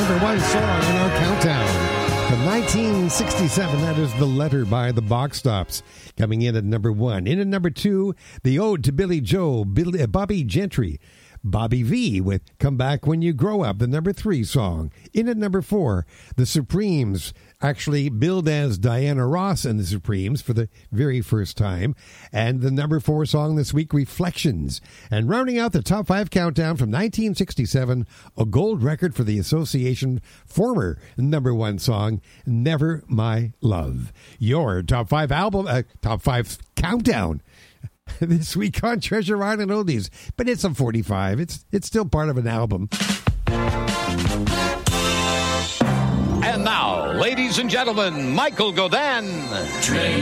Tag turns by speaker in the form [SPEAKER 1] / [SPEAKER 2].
[SPEAKER 1] number one song in our countdown. From 1967, that is The Letter by the Box Tops, coming in at number one. In at number two, The Ode to Billy Joe, Bobby Gentry. Bobby V with Come Back When You Grow Up, the number three song. In at number four, The Supremes, actually billed as Diana Ross and the Supremes for the very first time. And the number four song this week, Reflections. And rounding out the top five countdown from 1967, a gold record for the Association, former number one song, Never My Love. Your top five countdown this week on Treasure Island Oldies. But it's a 45. It's still part of an album.
[SPEAKER 2] And now, ladies and gentlemen, Michael Godin.